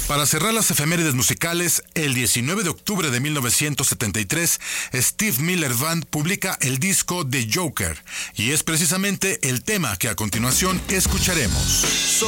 Para cerrar las efemérides musicales, el 19 de octubre de 1973, Steve Miller Band publica el disco The Joker, y es precisamente el tema que a continuación escucharemos.